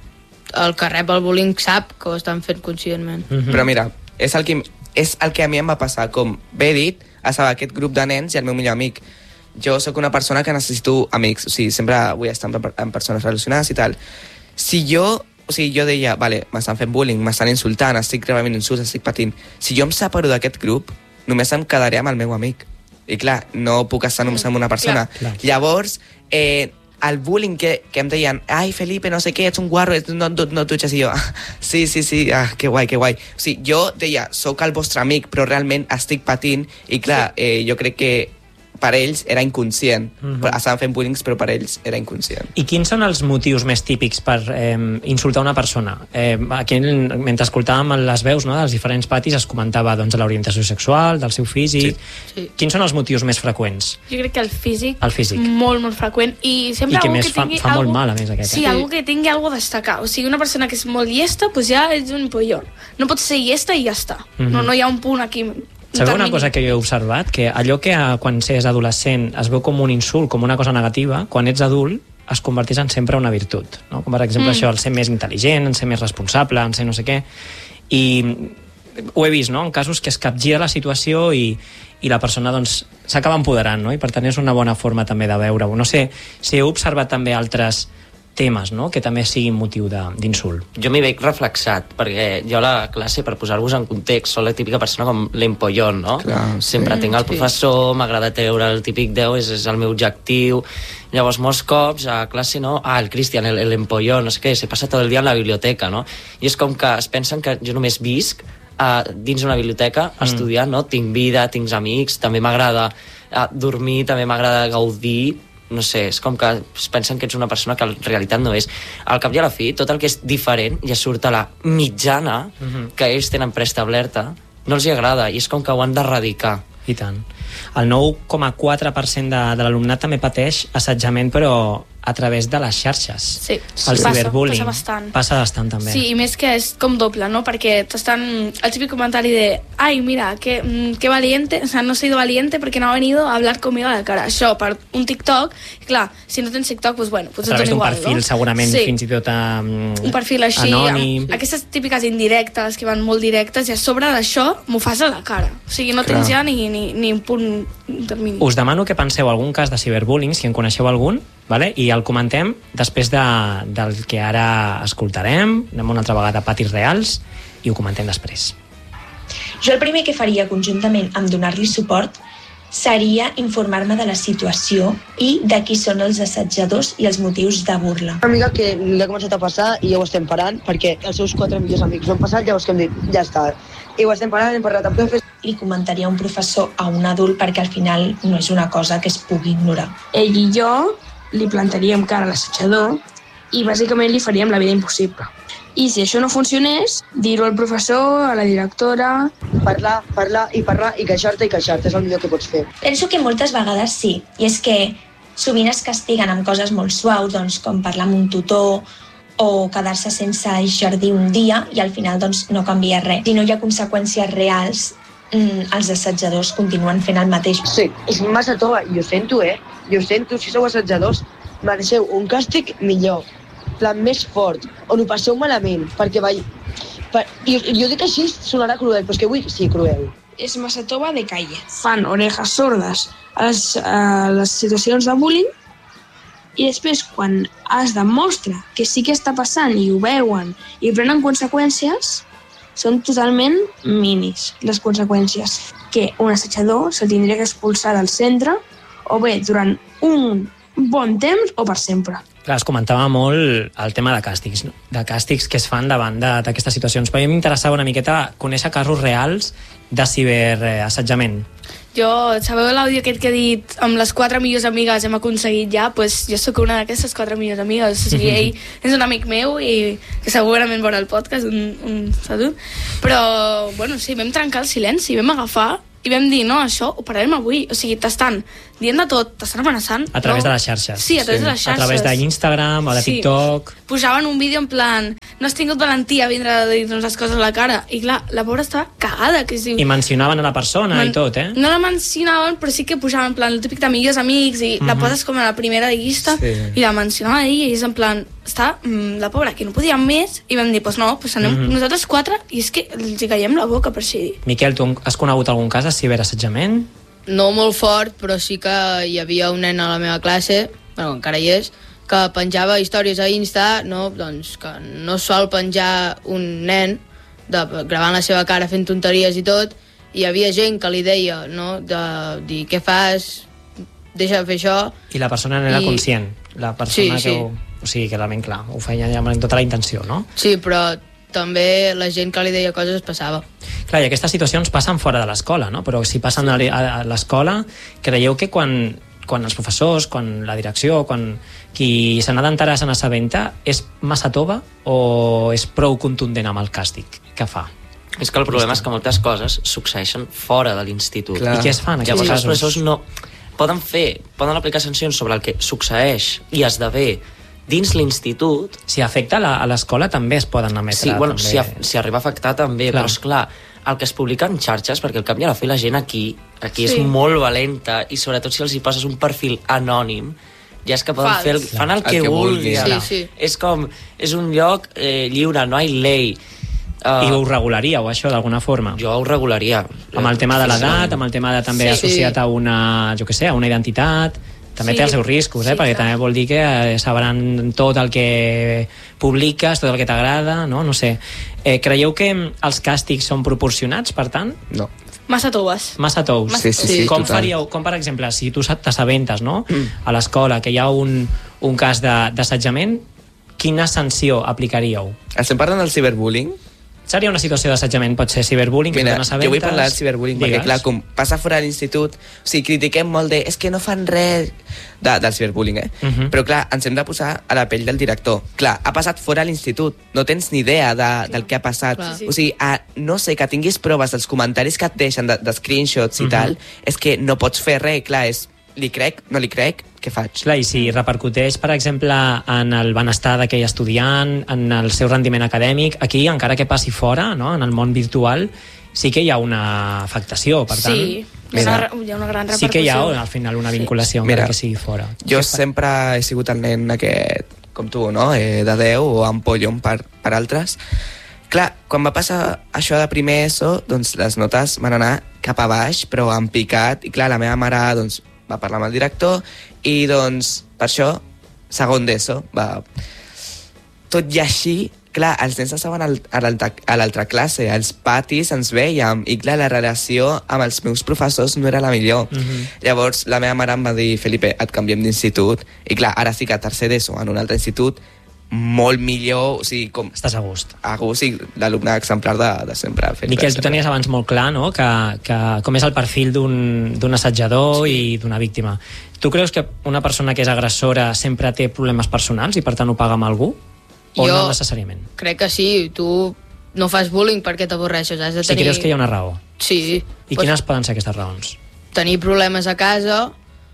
el que rep el bullying sap que ho estan fent conscientment. Mm-hmm. Però mira, és el, que, és el que a mi em va passar. Com bé dit, estava aquest grup de nens i el meu millor amic. Jo sóc una persona que necessito amics, o sigui, sempre vull estar amb persones relacionades i tal. Si jo, o sigui, jo deia, vale, m'estan fent bullying, m'estan insultant, estic rebent insults, estic patint. Si jo em separo d'aquest grup, només em quedaré amb el meu amic. I clar, no puc estar només amb una persona. Clar, clar. Llavors, eh, el bullying que, que em deien, ai, Felipe, no sé què, ets un guarro, no, no, no et dutxes, i jo, ah, sí, sí, sí, ah, que guai, que guai. O sigui, jo deia, sóc el vostre amic, però realment estic patint, i clar, eh, jo crec que per ells era inconscient. Uh-huh. Estaven fent bullying, però per ells era inconscient. I quins són els motius més típics per eh, insultar una persona? Eh, aquí, mentre escoltàvem les veus, no, dels diferents patis, es comentava doncs, l'orientació sexual, del seu físic... Sí. Sí. Quins són els motius més freqüents? Jo crec que el físic, el físic. molt, molt freqüent. I sempre I que algú més que fa, tingui fa algú, molt mal, a més, aquest. Sí, eh? algú que tingui algo a destacar. O sigui, una persona que és molt llesta, doncs ja és un pollón. No pot ser llesta i ja està. Mm-hmm. no, no hi ha un punt aquí... Sabeu una cosa que jo he observat? Que allò que quan s'és adolescent es veu com un insult, com una cosa negativa, quan ets adult es converteix en sempre una virtut, no? Com per exemple mm. això, el ser més intel·ligent, en ser més responsable, en ser no sé què, i ho he vist, no?, en casos que es capgira la situació i, i la persona doncs s'acaba empoderant, no?, i per tant és una bona forma també de veure-ho. No sé si heu observat també altres temes, no?, que també siguin motiu d'insult. Jo m'hi veig reflexat, perquè jo a la classe, per posar-vos en context, soc la típica persona com l'empollón, no? Clar, sempre sí. Tinc el professor, m'agrada treure el típic deu, és, és el meu objectiu. Llavors, molts cops a classe, no? Ah, el Cristian, el, l'empollón, no sé què, se passa tot el dia en la biblioteca, no? I és com que es pensen que jo només visc uh, dins una biblioteca mm. estudiant, no? Tinc vida, tinc amics, també m'agrada uh, dormir, també m'agrada gaudir, no sé, és com que es pensen que ets una persona que en realitat no és. Al cap i a la fi, tot el que és diferent ja surt a la mitjana uh-huh. que ells tenen preestablerta, no els hi agrada, i és com que ho han d'erradicar. I tant. El nou coma quatre per cent de, de l'alumnat també pateix assetjament, però a través de les xarxes. Sí, el passa, ciberbullying. Passa bastant. Passa bastant, també. Sí, i més que és com doble, no? Perquè t'estan... El típic comentari de ai, mira, que, que valiente, o sea, no he sido valiente porque no ha venido a hablar conmigo a la cara. Això, per un TikTok, i clar, si no tens TikTok, pues bueno, pues a través d'un igual, perfil, no? segurament, sí. fins i tot um, un perfil així, anònim. Amb, aquestes típiques indirectes que van molt directes, i a sobre d'això m'ho fas a la cara. O sigui, no tens ja ni, ni, ni un punt intermini. Us demano que penseu algun cas de ciberbullying, si en coneixeu algun, vale? I el comentem després de, del que ara escoltarem. Anem una altra vegada a patis reals i ho comentem després. Jo el primer que faria conjuntament amb donar-li suport seria informar-me de la situació i de qui són els assetjadors i els motius de burla. Una amiga que li ha començat a passar i ja ho estem parant perquè els seus quatre millors amics ho han passat, llavors que hem dit, ja està. I ho estem parant, hem parlat amb profes. Li comentaria a un professor, a un adult, perquè al final no és una cosa que es pugui ignorar. Ell i jo li plantaríem cara a l'assetjador i bàsicament li faríem la vida impossible. I si això no funcionés, dir-ho al professor, a la directora... Parlar, parlar i parlar i queixar-te i queixar-te, és el millor que pots fer. Penso que moltes vegades sí, i és que sovint es castiguen amb coses molt suaus, doncs, com parlar amb un tutor o quedar-se sense jardí un dia i al final doncs, no canvia res. Si no hi ha conseqüències reals, els assetjadors continuen fent el mateix. Sí, és massa tova, i ho sento, eh? Jo ho sento, si sou assetjadors, mereixeu un càstig millor, plan més fort, on ho passeu malament, perquè vai... Per... I jo dic així, sonarà cruel, però és que vull sí, cruel. És massa tova de calle. Fan orejas sordes a les, a les situacions de bullying i després, quan es demostra que sí que està passant i ho veuen i prenen conseqüències, són totalment minis, les conseqüències. Que un assetjador se'l tindria que expulsar del centre o bé durant un bon temps o per sempre. Clar, es comentava molt el tema de càstigs, no? De càstigs que es fan davant d'aquestes situacions, però a mi m'interessava una miqueta conèixer casos reals de ciberassetjament. Jo, sabeu l'àudio aquest que he dit amb les quatre millors amigues hem aconseguit ja? Pues jo sóc una d'aquestes quatre millors amigues. O sigui, ell és un amic meu i que segurament veurà el podcast, un, un salut. Però, bueno, sí, vam trencar el silenci, vam agafar i vam dir, no, això ho pararem avui. O sigui, t'estan dient de tot, t'estan amenaçant. A través no? de les xarxes. Sí, a través sí. de les xarxes. A través d'Instagram o de sí. TikTok. Posaven un vídeo en plan, no has tingut valentia a vindre a dir-nos les coses a la cara. I clar, la pobra estava cagada. Que es diu... I mencionaven a la persona Man... i tot, eh? No la mencionaven, però sí que posaven en plan el típic de millors amics i mm-hmm. la poses com a la primera llista sí. i la mencionava a ella i és en plan... està mm, la pobra, que no podíem més, i vam dir, doncs no, doncs anem Mhm. nosaltres quatre, i és que els hi caiem la boca, per així dir. Miquel, tu has conegut algun cas de ciberassetjament? No molt fort, però sí que hi havia un nen a la meva classe, bueno, encara hi és, que penjava històries a Insta, no, doncs, que no sol penjar un nen de, gravant la seva cara fent tonteries i tot, i hi havia gent que li deia, no, de dir, què fas, deixa de fer això. I la persona no era I- conscient. La persona Sí, que sí. ho... O sigui, que realment, clar, ho feia ja amb tota la intenció, no? Sí, però també la gent que li deia coses es passava. Clar, i aquestes situacions passen fora de l'escola, no? Però si passen a a l'escola, creieu que quan, quan els professors, quan la direcció, quan qui se n'ha d'enterar se n'assabenta, és massa tova o és prou contundent amb el càstig que fa? És que el problema és que moltes coses succeeixen fora de l'institut. Clar. I què es fa en aquests Llavors els casos? professors no... Poden fer, poden aplicar sancions sobre el que succeeix i esdevé dins l'institut. Si afecta la, a l'escola també es poden emetre. Sí, bueno, també. si, a, si arriba a afectar també, Clar. però esclar, el que es publica en xarxes, perquè al cap i a la fi la gent aquí, aquí Sí. és molt valenta, i sobretot si els hi poses un perfil anònim, ja és que poden Fals. fer el, fan el, El que, que vulguin. vulguin. Sí, sí. És com, és un lloc eh, lliure, no hi lei. Uh, I ho regularíeu, això, d'alguna forma? jo ho regularia. Amb el tema de l'edat, amb el tema de també Sí. associat a una, jo què sé, a una identitat, també Sí. té els seus riscos, eh? Sí, perquè clar. també vol dir que eh, sabran tot el que publiques, tot el que t'agrada, no? No sé. Eh, creieu que els càstigs són proporcionats, per tant? No. Massa toves. Massa tous. Sí, sí, sí, com total. faríeu, com per exemple, si tu t'assabentes, no?, a l'escola que hi ha un, un cas de- d'assetjament, quina sanció aplicaríeu? Estem parlant del ciberbullying? Seria una situació d'assetjament, pot ser ciberbullying, que Mira, tu te n'assabentes... jo vull parlar del ciberbullying, Digues. perquè clar, com passa fora de l'institut, o sigui, critiquem molt de, és que no fan res de, del ciberbullying, eh? Mhm. Però clar, ens hem de posar a la pell del director. Clar, ha passat fora de l'institut, no tens ni idea de, del que ha passat. Clar. O sigui, a, no sé, que tinguis proves dels comentaris que et deixen, de, de screenshots i Mhm. tal, és que no pots fer res, clar, és, li crec, no li crec, què faig? Clar, i si repercuteix, per exemple, en el benestar d'aquell estudiant, en el seu rendiment acadèmic, aquí, encara que passi fora, no?, en el món virtual, sí que hi ha una afectació, per tant... Sí, hi ha, Mira, una, hi ha una gran Sí repercussió. que hi ha, al final, una vinculació, Mira, encara que sigui fora. Jo sempre he sigut el nen aquest, com tu, no?, eh, de deu o ampollon per, per altres. Clar, quan va passar això de primer ESO, doncs les notes van anar cap a baix, però en picat, i clar, la meva mare doncs, va parlar amb el director, i doncs, per això, segon d'ESO, va... Tot i així, clar, els nens estaven al- a l'altra a l'altra classe, als patis ens veiem, i clar, la relació amb els meus professors no era la millor. Mhm. Llavors, la meva mare em va dir, Felipe, et canviem d'institut, i clar, ara sí que a tercer d'ESO, en un altre institut, molt millor, o sigui, com Estàs a gust. a gust, i l'alumne exemplar de, de sempre. el Felipe, Miquel, tu sempre. tenies abans molt clar, no?, que, que com és el perfil d'un d'un assetjador sí. i d'una víctima. Tu creus que una persona que és agressora sempre té problemes personals i per tant ho paga amb algú? O Jo- no necessàriament? Crec que sí, tu no fas bullying perquè t'avorreixes, has de Si tenir... creus que hi ha una raó. Sí. I Pues, quines poden ser aquestes raons? tenir problemes a casa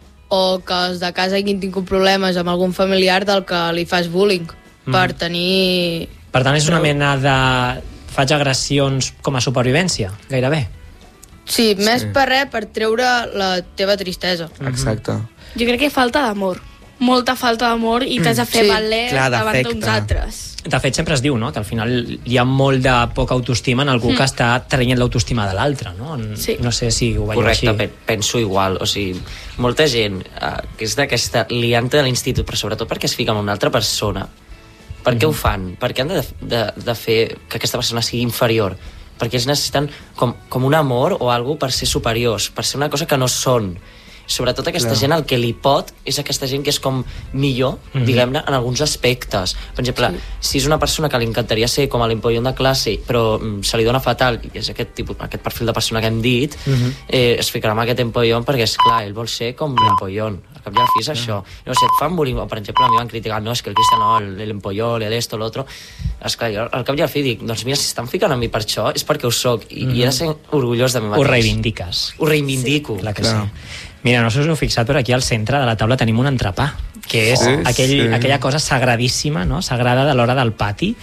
o que els de casa hagin tingut problemes amb algun familiar del que li fas bullying Mm. per tenir... Per tant, és una Però- mena de... Faig agressions com a supervivència, gairebé. Sí, més Sí. per res, per treure la teva tristesa. Exacte. Jo crec que falta d'amor. Molta falta d'amor i t'has de fer Sí. valer Clar, davant d'afecte. d'uns altres. De fet, sempre es diu, no?, que al final hi ha molt de poca autoestima en algú mm. que està traient l'autoestima de l'altre, no? En, Sí. No sé si ho veieu Correcte, així. pe- penso igual. O sigui, molta gent eh, que és d'aquesta lianta de l'institut, però sobretot perquè es fica en una altra persona. Per què Mhm. ho fan? Per què han de, de, de fer que aquesta persona sigui inferior? Perquè ells necessiten com, com un amor o algo per ser superiors, per ser una cosa que no són. Sobretot aquesta Clar. gent el que li pot és aquesta gent que és com millor, Mhm. diguem-ne, en alguns aspectes. Per exemple, sí. si és una persona que li encantaria ser com a l'empollon de classe, però mm, se li dona fatal, i és aquest, tipus, aquest perfil de persona que hem dit, Mhm. eh, es ficarà amb aquest empollon perquè, és clar, ell vol ser com l'empollon. Al cap i a la fi és això. No sé, et fan bullying, o per exemple, a mi van criticar, no, és que el Cristian no, el- l'empollon, l'esto, l'altro. Esclar, jo al cap i a la fi dic, doncs mira, si estan ficant a mi per això, és perquè ho soc, i, i he de ser orgullós de mi mateix. Ho reivindiques. Ho reivindico. Clar que Clar. sí. Mira, no sé si us heu fixat, però aquí al centre de la taula tenim un entrepà, que és Sí, aquell, sí. aquella cosa sagradíssima, no?, sagrada de l'hora del pati,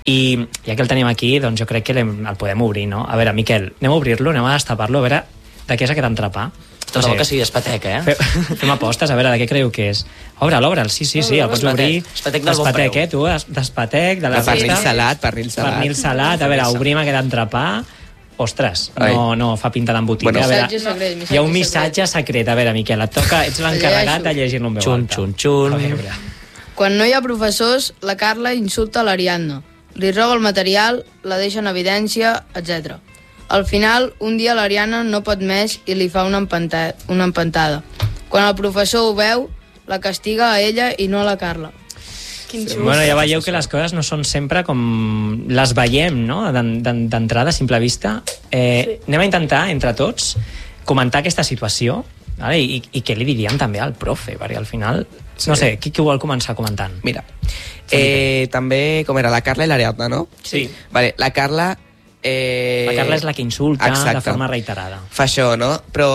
i ja que el tenim aquí, doncs jo crec que l'hem- el podem obrir, no? A veure, Miquel, anem a obrir-lo, anem a destapar-lo, a veure de què és aquest entrepà. Tot no sé. Que sigui espatec, eh? Fem, fem apostes, a veure, de què creieu que és? Obre'l, obre'l, sí, sí, sí, el pots obrir. Espatec del bon preu. Eh, tu, d'espatec, de la resta. Pernil salat, pernil salat. Pernil salat, a veure, obrim aquest entrepà. Ostres, no, no fa pinta d'embotit. Bueno, a veure, secret, hi ha un missatge secret. A veure, Miquel, et toca, ets l'encarregat de llegir-lo en veu xun, alta. Xun, xun, xun. Quan no hi ha professors, la Carla insulta l'Ariadna. Li roba el material, la deixa en evidència, etcètera. Al final, un dia l'Ariadna no pot més i li fa una, empanta, una empantada. Quan el professor ho veu, la castiga a ella i no a la Carla. Sí. Bueno, ja veieu que les coses no són sempre com les veiem, no?, d'entrada, a simple vista. Eh, sí. Anem a intentar, entre tots, comentar aquesta situació, vale? I, i què li diríem també al profe, perquè al final, sí. No sé, qui, qui ho vol començar comentant? Mira, eh, també, com era, la Carla i l'Ariadna, no? Sí. Vale, la Carla... Eh... La Carla és la que insulta. Exacte. De forma reiterada. Fa això, no? Però,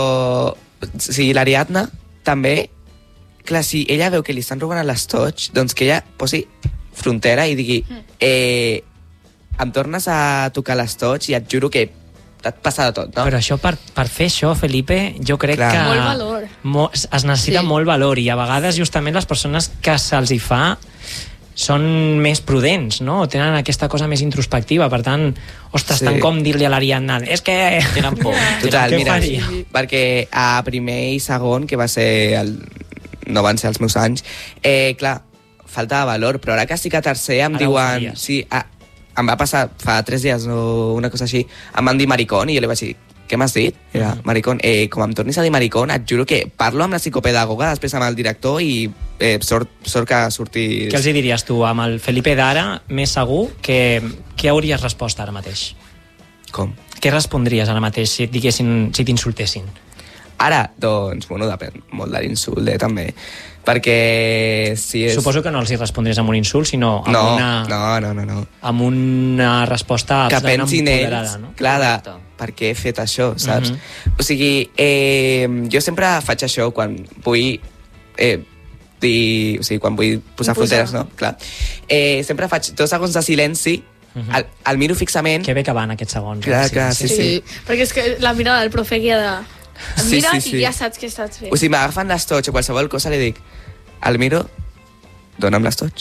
si l'Ariadna també... Clar, si ella veu que li estan robant l'estoig, doncs que ella posi frontera i digui eh, em tornes a tocar l'estoig i et juro que et passa de tot, no? Però això, per, per fer això, Felipe, jo crec Clar. que... Molt valor. Mo, es necessita sí. molt valor, i a vegades justament les persones que se'ls hi fa són més prudents, no? Tenen aquesta cosa més introspectiva, per tant, ostres, sí. tant com dir-li a l'Ariadna, és que... Tenen por. Total, mira, sí. perquè a primer i segon, que va ser el... no van ser els meus anys, eh, clar, falta de valor, però ara que estic a tercer em ara diuen... Sí, a, em va passar fa tres dies o una cosa així, em van dir maricón i jo li vaig dir, què m'has dit? Era, mm. maricón, eh, com em tornis a dir maricón, et juro que parlo amb la psicopedagoga, després amb el director i eh, sort, sort que surtis... Què els diries tu, amb el Felipe d'ara, més segur, que, què hauries respost ara mateix? Com? Què respondries ara mateix si et diguessin, si t'insultessin? Ara, doncs, bueno, depèn molt de l'insult, eh, també. Perquè si és... Suposo que no els hi respondries amb un insult, sinó amb no, una... No, no, no, no. Amb una resposta que pensin ells, no? clar, de per què he fet això, saps? Uh -huh. O sigui, eh, jo sempre faig això quan vull... Eh, dir, o sigui, quan vull posar fronteres, no? Clar. Eh, sempre faig dos segons de silenci. Uh-huh. el, el miro fixament. Que bé que van aquests segons. Clar, eh? clar, sí, sí, sí. sí. Perquè és que la mirada del profe guia de... Em sí, mira sí, sí. i ja saps què estàs fent. O sigui, m'agafen l'estoig o qualsevol cosa, li dic, el miro, dona'm l'estoig.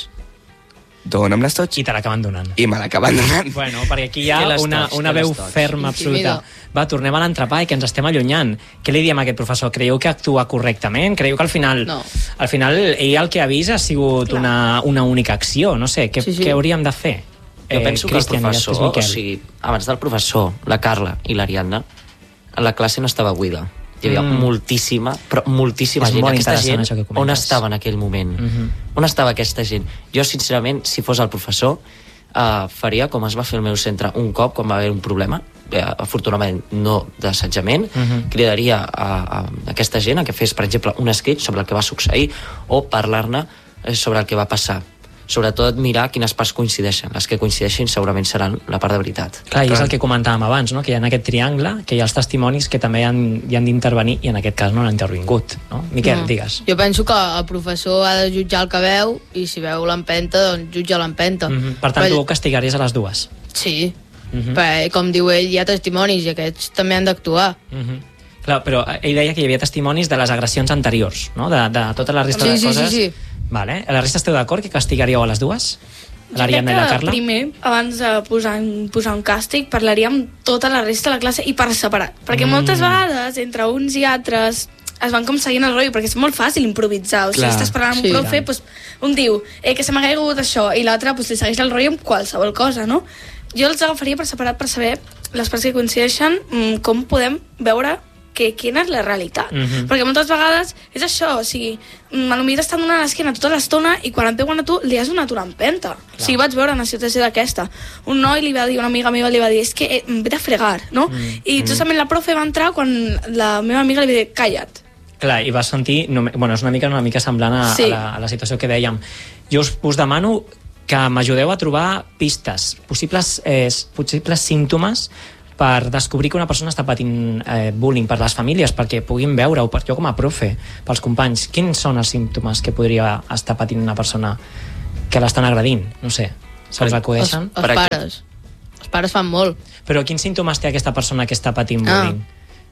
Dona'm l'estoig. I te l'acaben donant. I me l'acaben donant. Bueno, perquè aquí hi ha una, una veu ferma, absoluta. Va, tornem a l'entrepà i que ens estem allunyant. Què li diem a aquest professor? Creieu que actua correctament? Creieu que al final, no. al final ell el que avisa ha sigut una, una única acció? No sé, què, sí, sí. què hauríem de fer? Jo penso eh, que el professor, o sigui, abans del professor, la Carla i l'Ariadna, la classe no estava buida. Hi havia mm. moltíssima, però moltíssima és gent. Aquesta gent, on estava en aquell moment? Mm-hmm. On estava aquesta gent? Jo, sincerament, si fos el professor, uh, faria com es va fer al meu centre un cop, quan va haver un problema, eh, afortunadament no d'assetjament, mm-hmm. cridaria a, a aquesta gent a que fes, per exemple, un escrit sobre el que va succeir o parlar-ne sobre el que va passar. Sobretot mirar quines parts coincideixen. Les que coincideixin segurament seran la part de veritat. Clar, i és el que comentàvem abans, no? Que hi ha aquest triangle, que hi ha els testimonis que també hi han, hi han d'intervenir i en aquest cas no han intervingut, no? Miquel, no. digues. Jo penso que el professor ha de jutjar el que veu i si veu l'empenta, doncs jutja l'empenta. Mm-hmm. Per tant, Però... tu castigaries a les dues? Sí, mm-hmm. perquè, com diu ell, hi ha testimonis i aquests també han d'actuar. Mm-hmm. Clar, però ell deia que hi havia testimonis de les agressions anteriors, no? De, de tota la resta sí, de sí, coses. Sí, sí, sí. Vale. A la resta esteu d'acord que castigaríeu a les dues? L'Ariadna i la Carla? Primer, abans de posar, posar un càstig, parlaríem tota la resta de la classe i per separat. Perquè mm. moltes vegades, entre uns i altres, es van com seguint el rotllo, perquè és molt fàcil improvisar. O sigui, estàs parlant amb sí, un profe, doncs, un diu eh, que se m'ha caigut això, i l'altre doncs, li segueix el rotllo amb qualsevol cosa, no? Jo els agafaria per separat per saber les parts que coincideixen, com podem veure que quina és la realitat. Mm-hmm. Perquè moltes vegades és això, o sigui, potser t'estan donant l'esquena tota l'estona i quan et veuen a tu li has donat una empenta. Clar. O sigui, vaig veure una situació d'aquesta. Un noi li va dir, una amiga meva li va dir, és que eh, em ve de fregar, no? Mm-hmm. I justament la profe va entrar quan la meva amiga li va dir, calla't. Clar, i vas sentir, no, bueno, és una mica una mica semblant a, sí. a, la, a la situació que dèiem. Jo us, us demano que m'ajudeu a trobar pistes, possibles, eh, possibles símptomes per descobrir que una persona està patint eh, bullying per les famílies, perquè puguin veure-ho, per jo com a profe, pels companys, quins són els símptomes que podria estar patint una persona que l'estan agredint? No sé, se'ls acudeixen? Els, els pares. Els pares fan molt. Però quins símptomes té aquesta persona que està patint bullying? Ah.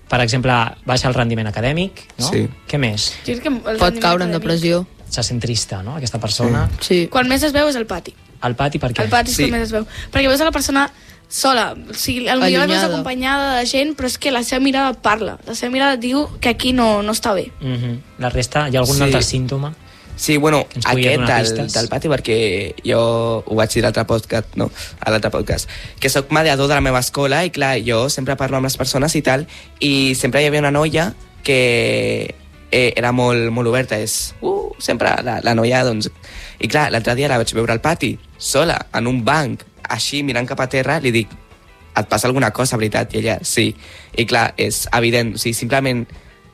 per exemple, baixa el rendiment acadèmic, no? Sí. Què més? Jo crec que el Pot rendiment caure en acadèmic- depressió. Se sent trista, no?, aquesta persona. Sí. Quan més es veu és el pati. Al pati, per què? El pati és Sí. quan més es veu. Perquè veus a la persona sola. O sigui, potser la veus Allunyada. acompanyada de gent, però és que la seva mirada parla. La seva mirada diu que aquí no, no està bé. Mhm. La resta, hi ha algun Sí. altre símptoma? Sí, bueno, Que ens pugui aquest donar del, pistes. del pati, perquè jo ho vaig dir a l'altre podcast, no? A l'altre podcast, que sóc mediador de la meva escola i clar, jo sempre parlo amb les persones i tal, i sempre hi havia una noia que eh, era molt, molt oberta, és uh, sempre la, la noia, doncs... I clar, l'altre dia la vaig veure al pati, sola, en un banc, així, mirant cap a terra, li dic, et passa alguna cosa, veritat? I ella, sí. I clar, és evident, o sigui, simplement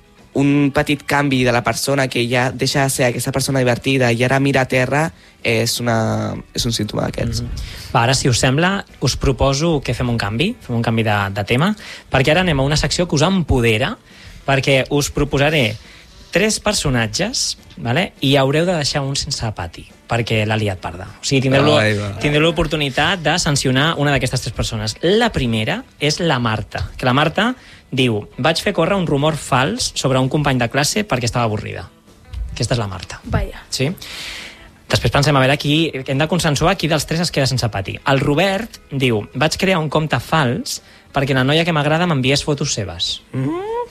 un petit canvi de la persona que ja deixa de ser aquesta persona divertida i ara mira a terra és, una, és un símptoma d'aquests. Mm -hmm. Va, ara, si us sembla, us proposo que fem un canvi, fem un canvi de, de tema, perquè ara anem a una secció que us empodera, perquè us proposaré tres personatges, vale? I haureu de deixar un sense pati, perquè l'ha liat parda. O sigui, tindreu, Ai, va. tindreu l'oportunitat de sancionar una d'aquestes tres persones. La primera és la Marta, que la Marta diu: vaig fer córrer un rumor fals sobre un company de classe perquè estava avorrida. Aquesta és la Marta. Vaja. Sí? Després pensem a veure qui... Hem de consensuar qui dels tres es queda sense pati. El Robert diu: vaig crear un compte fals perquè la noia que m'agrada m'enviés fotos seves. Mm.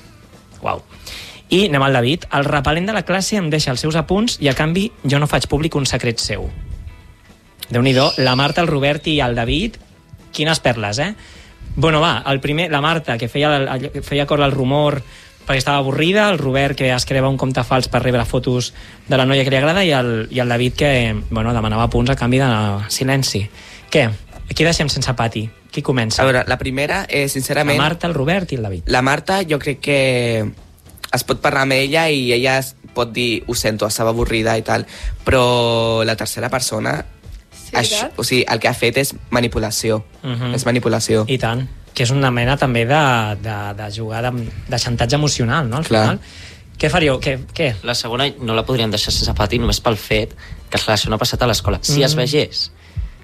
Uau. I anem al David. El repel·lent de la classe em deixa els seus apunts i a canvi jo no faig públic un secret seu. Déu-n'hi-do, la Marta, el Robert i el David, quines perles, eh? Bueno, va, el primer, la Marta, que feia, el, feia córrer el rumor perquè estava avorrida, el Robert, que es creava un compte fals per rebre fotos de la noia que li agrada, i el, i el David, que bueno, demanava punts a canvi de silenci. Què? Aquí deixem sense pati. Qui comença? A veure, la primera, eh, sincerament... La Marta, el Robert i el David. La Marta, jo crec que es pot parlar amb ella i ella es pot dir, ho sento, estava avorrida i tal, però la tercera persona, Sí, això, o sigui, el que ha fet és manipulació. Uh -huh. És manipulació. I tant. Que és una mena també de, de, de jugar de, de xantatge emocional, no? Al Clar. final. Què faríeu? Què? Què? La segona no la podríem deixar sense pati només pel fet que clar, això no ha passat a l'escola. Si Mm. es vegés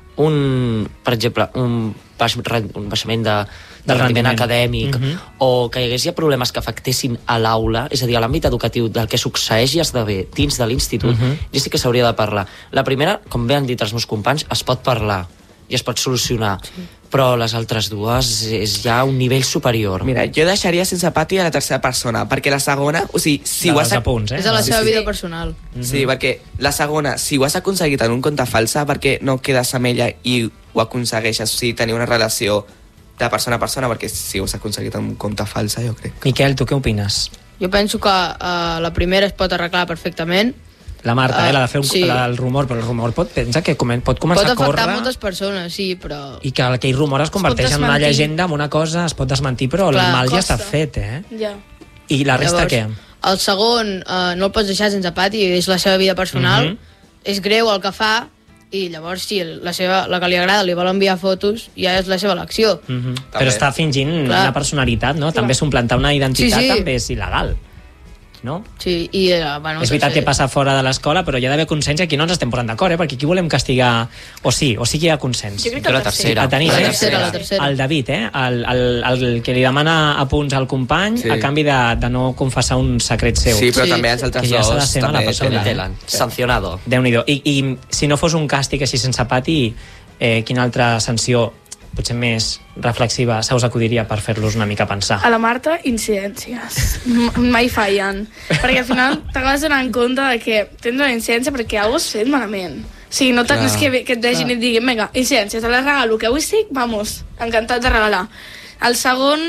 un, per exemple, un, baix, un baixament de, del rendiment rendiment. acadèmic, Mhm. o que hi hagués ja problemes que afectessin a l'aula, és a dir, a l'àmbit educatiu del que succeeix i esdevé dins de l'institut, Mhm. jo sí que s'hauria de parlar. La primera, com bé han dit els meus companys, es pot parlar i es pot solucionar, sí. però les altres dues és ja un nivell superior. Mira, jo deixaria sense pati a la tercera persona, perquè la segona, o sigui, si De ho has... dels apunts, eh? És a la Sí, seva sí. vida personal. Sí, perquè la segona, si ho has aconseguit en un compte falsa, perquè no quedes amb ella i ho aconsegueixes, o sigui, tenir una relació de persona a persona, perquè si ho has aconseguit en un compte falsa, jo crec. Miquel, tu què opines? Jo penso que uh, la primera es pot arreglar perfectament. La Marta, Ah, eh, la de fer un, sí. la, el rumor, però el rumor pot, pensa que comen, pot Pot començar a afectar córrer moltes persones, sí, però... i que aquell rumor es converteix en una desmentir. llegenda, en una cosa, es pot desmentir, però Clar, el mal ja costa. està fet, eh? Ja. I la resta què? El segon uh, no el pots deixar sense pati, és la seva vida personal, Mhm. és greu el que fa, i llavors si la, seva, la que li agrada li vol enviar fotos, ja és la seva elecció. Mm -hmm. Però està fingint Clar. una personalitat, no? També suplantar una identitat Sí, sí. també és il·legal, no? Sí, i, uh, bueno, És veritat no sé. que passa fora de l'escola, però hi ha d'haver consens i aquí no ens estem posant d'acord, eh? Perquè aquí volem castigar... O sí, o sí que hi ha consens. Jo crec que Jo la el tercer. tercera. A tenir, La eh? tercera, la tercera. El David, eh? El, el, el que li demana apunts al company Sí. a canvi de, de no confessar un secret seu. Sí, però Sí. també els altres Que ja s'ha de dos ser mala també persona, tenen. eh? Telen, sancionado. Déu-n'hi-do. I, I si no fos un càstig així sense pati, eh, quina altra sanció, potser més reflexiva, se us acudiria per fer-los una mica pensar? A la Marta, incidències. M- Mai fallen. Perquè al final t'acabes donant en compte de que tens una incidència perquè algú has fet malament. O sigui, no, Clar. no és que, ve- que et deixin i et diguin, vinga, incidència, te la regalo, que avui estic, vamos, encantat de regalar. El segon,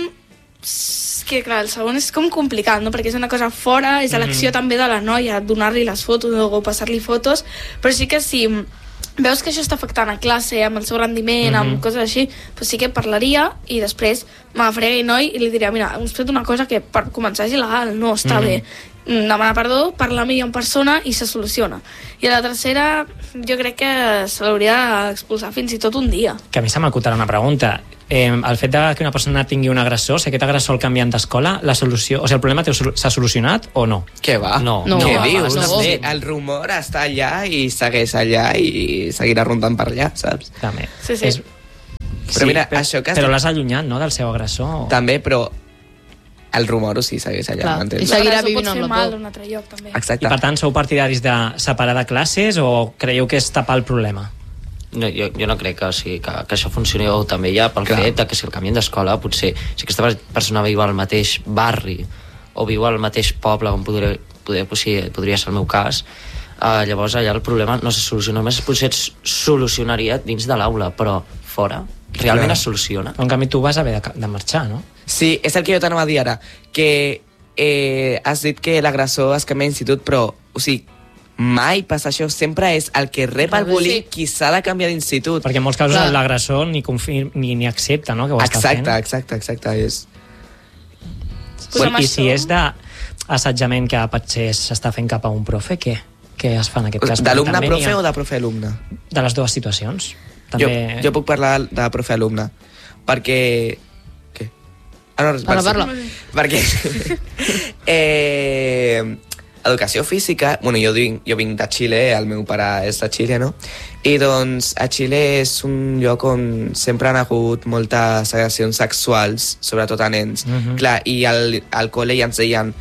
és que clar, el segon és com complicat, no? Perquè és una cosa fora, és elecció també de la noia, donar-li les fotos o passar-li fotos, però sí que si veus que això està afectant a classe, amb el seu rendiment, Mhm. amb coses així, doncs sí que parlaria i després m'agafaria aquell noi i li diria, mira, has fet una cosa que per començar és il·legal, no està Mhm. bé. Demanar perdó, parlar amb ella en persona i se soluciona. I a la tercera, jo crec que se l'hauria d'expulsar fins i tot un dia. Que a mi se m'acutarà una pregunta. Eh, el fet de que una persona tingui un agressor, si aquest agressor el canviant d'escola, la solució, o sigui, el problema té- s'ha solucionat o no? Què va? No. No, Què no, dius? no. O sigui, el rumor està allà i segueix allà i seguirà rondant per allà, saps? També. Sí, sí. És... Però mira, això que has Però dit- l'has allunyat, no?, del seu agressor. També, però el rumor o sigui, segueix allà. Clar, m'entens? i seguirà L'agressor vivint pot amb fer la mal por. a un altre lloc, també. Exacte. I per tant, sou partidaris de separar de classes o creieu que és tapar el problema? No, jo, jo no crec que, o sigui, que, que això funcioni, o també ja pel Clar. fet de que si el canvien d'escola, potser si aquesta persona viu al mateix barri o viu al mateix poble, on podria, podria, podria, podria ser el meu cas, eh, llavors allà el problema no se soluciona, només potser es solucionaria dins de l'aula, però fora realment Clar. es soluciona. En canvi, tu vas haver de, de marxar, no? Sí, és el que jo t'anava a dir ara, que eh, has dit que l'agressor es canvia d'institut, però, o sigui, mai passa això, sempre és el que rep el bullying qui s'ha de canviar d'institut. Perquè en molts casos Clar. l'agressor ni, confir, ni, ni accepta, no?, que ho està Exacte, fent. exacte, exacte, és... Pues amb I això- si és d'assetjament que potser s'està fent cap a un profe, què? Què es fa en aquest cas? D'alumne També n'hi profe ha- o de profe-alumne? De les dues situacions. Jo, També... jo puc parlar de profe-alumne, perquè... Què? Ah, no, res, Parla, sí. parla. Perquè... eh, educació física... Bueno, jo vinc, jo vinc de Xile, el meu pare és de Xile, no? I doncs a Xile és un lloc on sempre han hagut moltes agressions sexuals, sobretot a nens. Mhm. Clar, i al, al col·le ja ens deien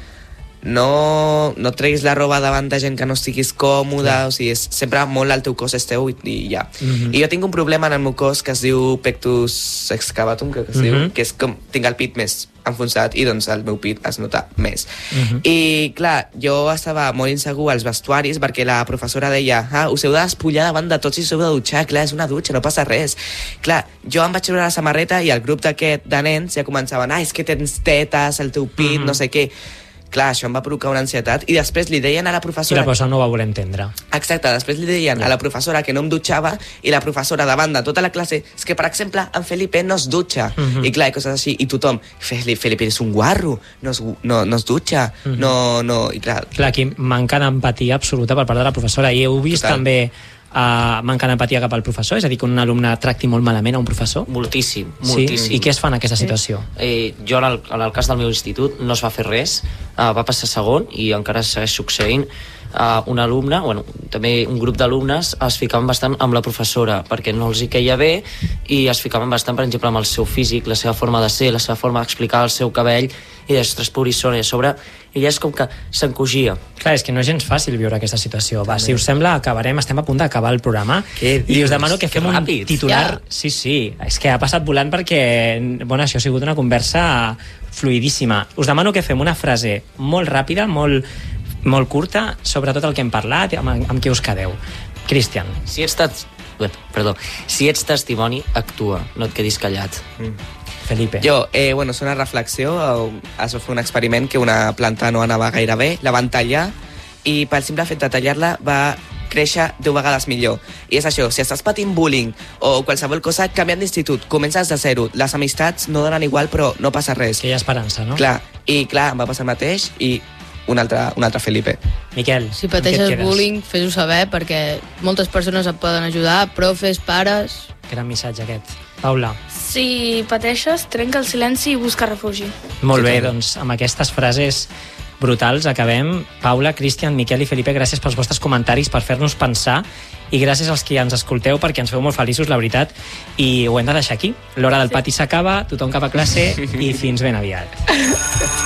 no, no treguis la roba davant de gent que no estiguis còmode, o sigui, és, sempre molt el teu cos és teu i, i ja. Mhm. I jo tinc un problema en el meu cos que es diu pectus excavatum, crec que es Mhm. diu, que és com tinc el pit més enfonsat i doncs el meu pit es nota més. Mhm. I clar, jo estava molt insegur als vestuaris perquè la professora deia ah, us heu de despullar davant de tots i us heu de dutxar, clar, és una dutxa, no passa res. Clar, jo em vaig treure la samarreta i el grup d'aquest de nens ja començaven ah, és que tens tetes, el teu pit, Mhm. no sé què. Clar, això em va provocar una ansietat i després li deien a la I professora... la professora no ho va voler entendre. Exacte, després li deien a la professora que no em dutxava i la professora davant de tota la classe és que, per exemple, en Felipe no es dutxa. Mhm. I clar, i coses així. I tothom, Felipe, Felipe és un guarro, no es, no, no es dutxa, Mhm. no, no... I clar, Clar, aquí manca d'empatia absoluta per part de la professora. I heu vist Total. també uh, manca d'empatia cap al professor? És a dir, que un alumne tracti molt malament a un professor? Moltíssim, Sí? moltíssim. I què es fa en aquesta situació? Eh, jo, en el, en el cas del meu institut, no es va fer res, uh, va passar segon i encara segueix succeint. Uh, un alumne, bueno, també un grup d'alumnes es ficaven bastant amb la professora perquè no els hi queia bé i es ficaven bastant, per exemple, amb el seu físic, la seva forma de ser, la seva forma d'explicar el seu cabell i deies, ostres, pobríssona, i a sobre ella és com que s'encogia. Clar, és que no és gens fàcil viure aquesta situació. Va, si us sembla, acabarem, estem a punt d'acabar el programa. Què I us dius? demano que Que fem un ràpid. titular... Ja. Sí, sí, és que ha passat volant perquè, bueno, això ha sigut una conversa fluidíssima. Us demano que fem una frase molt ràpida, molt, molt curta, sobre tot el que hem parlat, amb, amb què us quedeu. Cristian. Si ets, tes... Bé, perdó. Si ets testimoni, actua, no et quedis callat. Felipe. jo, eh, bueno, és una reflexió, eh, es va fer un experiment que una planta no anava gaire bé, la van tallar i pel simple fet de tallar-la va créixer deu vegades millor. I és això, si estàs patint bullying o qualsevol cosa, canviant d'institut, comences de zero. Les amistats no donen igual, però no passa res. Que hi ha esperança, no? Clar, i clar, em va passar el mateix i un altre, un altre Felipe. Miquel, Si amb què et pateixes quedes? bullying, fes-ho saber, perquè moltes persones et poden ajudar, profes, pares... Gran missatge aquest. Paula. Si pateixes, trenca el silenci i busca refugi. Molt Sí, bé, també. doncs amb aquestes frases brutals acabem. Paula, Cristian, Miquel i Felipe, gràcies pels vostres comentaris, per fer-nos pensar, i gràcies als que ens escolteu perquè ens feu molt feliços, la veritat, i ho hem de deixar aquí. L'hora del pati s'acaba, tothom cap a classe i fins ben aviat.